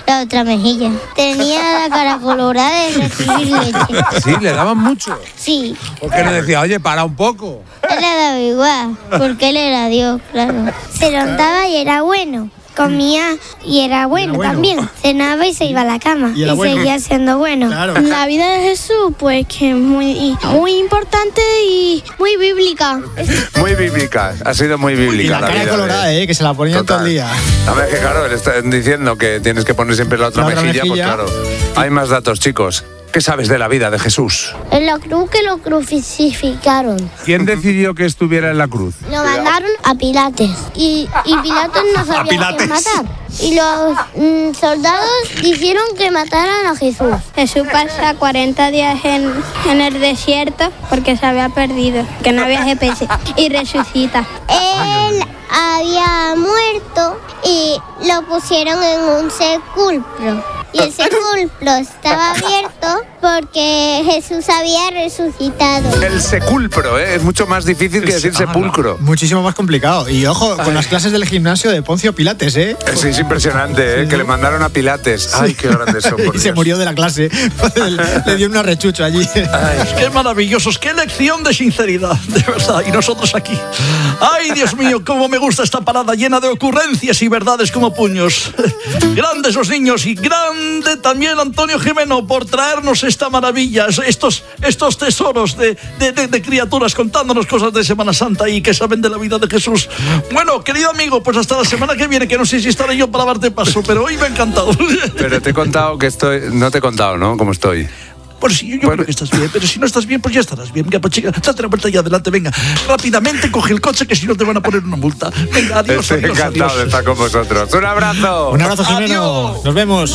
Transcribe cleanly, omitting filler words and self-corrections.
la otra mejilla. Tenía la cara colorada de recibir leche. ¿Sí? ¿Le daban mucho? Sí. ¿Por qué no decía, oye, para un poco? Él le daba igual, porque él era Dios, claro. Se levantaba y era bueno. Comía y era bueno también. Cenaba y se iba a la cama. Y seguía siendo bueno. Claro. La vida de Jesús, pues que es muy importante y muy bíblica. Muy bíblica, ha sido muy bíblica. Y la cara vida colorada, que se la ponían todo el día. A ver, que claro, le están diciendo que tienes que poner siempre la otra mejilla, pues claro. Hay más datos, chicos. ¿Qué sabes de la vida de Jesús? En la cruz que lo crucificaron. ¿Quién decidió que estuviera en la cruz? Lo mandaron a Pilates. Y Pilatos no sabía quién matar. Y los soldados hicieron que mataran a Jesús. Jesús pasa 40 días en el desierto porque se había perdido, que no había GPS, y resucita. Él había muerto y lo pusieron en un sepulcro. Y el sepulcro estaba abierto porque Jesús había resucitado. El sepulcro, es mucho más difícil que decir sepulcro. Muchísimo más complicado. Y ojo, con las clases del gimnasio de Poncio Pilates, Sí, es impresionante, que le mandaron a Pilates. Ay, qué grandes son, por Y se murió de la clase. Le dio un arrechucho allí. Ay, qué maravillosos, qué lección de sinceridad, de verdad. Y nosotros aquí. Ay, Dios mío, cómo me gusta esta parada llena de ocurrencias y verdades como puños. Grandes los niños y grande también Antonio Jimeno por traernos esta maravilla, estos tesoros de criaturas contándonos cosas de Semana Santa y que saben de la vida de Jesús. Bueno, querido amigo, pues hasta la semana que viene, que no sé si estaré yo para darte paso, pero hoy me ha encantado. Pero te he contado que no te he contado, ¿no? ¿Cómo estoy? Pues yo creo que estás bien, pero si no estás bien, pues ya estarás bien. Venga, pues chica, date la vuelta y adelante, venga. Rápidamente coge el coche, que si no te van a poner una multa. Venga, adiós, Estoy encantado de estar con vosotros. ¡Un abrazo! Un abrazo, Jimeno. Nos vemos.